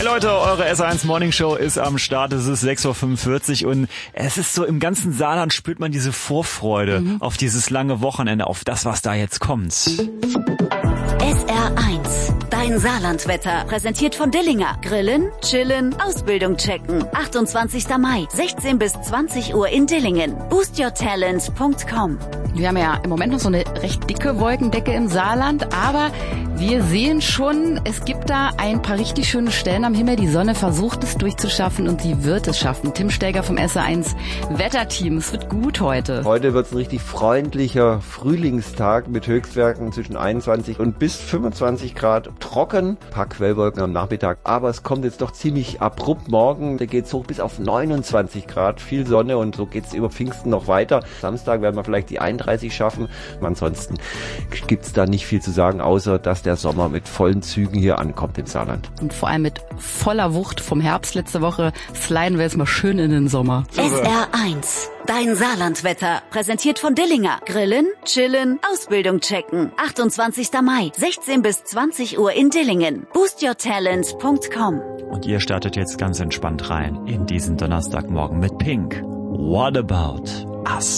Leute, eure S1 Morning Show ist am Start. Es ist 6.45 Uhr und es ist so, im ganzen Saarland spürt man diese Vorfreude auf dieses lange Wochenende, auf das, was da jetzt kommt. SR1, dein Saarlandwetter, präsentiert von Dillinger. Grillen, chillen, Ausbildung checken. 28. Mai, 16 bis 20 Uhr in Dillingen. boostyourtalent.com. Wir haben ja im Moment noch so eine recht dicke Wolkendecke im Saarland, aber wir sehen schon, es gibt da ein paar richtig schöne Stellen am Himmel. Die Sonne versucht es durchzuschaffen und sie wird es schaffen. Tim Stelger vom SR1 Wetterteam. Es wird gut heute. Heute wird es ein richtig freundlicher Frühlingstag mit Höchstwerten zwischen 21 und bis 25 Grad. Trocken, ein paar Quellwolken am Nachmittag, aber es kommt jetzt doch ziemlich abrupt morgen. Da geht es hoch bis auf 29 Grad, viel Sonne und so geht es über Pfingsten noch weiter. Samstag werden wir vielleicht die 31 schaffen. Ansonsten gibt es da nicht viel zu sagen, außer dass der Sommer mit vollen Zügen hier ankommt im Saarland. Und vor allem mit voller Wucht vom Herbst letzte Woche sliden wir jetzt mal schön in den Sommer. SR1, dein Saarlandwetter, präsentiert von Dillinger. Grillen, chillen, Ausbildung checken. 28. Mai, 16 bis 20 Uhr in Dillingen. boostyourtalent.com. Und ihr startet jetzt ganz entspannt rein in diesen Donnerstagmorgen mit Pink. What about us?